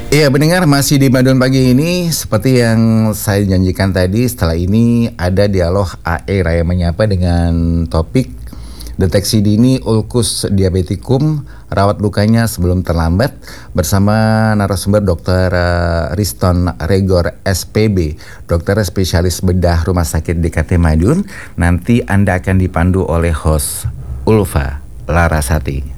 Iya, pendengar, masih di Madiun Pagi ini seperti yang saya janjikan tadi. Setelah ini ada dialog AE Raya Menyapa dengan topik deteksi dini ulkus diabetikum, rawat lukanya sebelum terlambat, bersama narasumber Dr. Riston Regor SPB, dokter spesialis bedah Rumah Sakit DKT Madiun. Nanti Anda akan dipandu oleh host Ulfa Larasati.